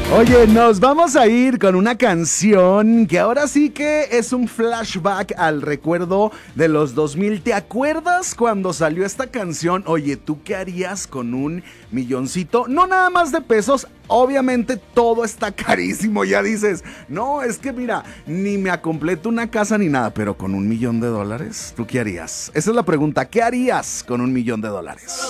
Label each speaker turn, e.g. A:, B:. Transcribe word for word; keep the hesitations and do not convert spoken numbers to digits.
A: Oye, nos vamos a ir con una canción que ahora sí que es un flashback al recuerdo de los dos mil. ¿Te acuerdas cuando salió esta canción? Oye, ¿tú qué harías con un milloncito? No nada más de pesos, obviamente todo está carísimo, ya dices. No, es que mira, ni me completo una casa ni nada, pero con un millón de dólares, ¿tú qué harías? Esa es la pregunta, ¿qué harías con un millón de dólares?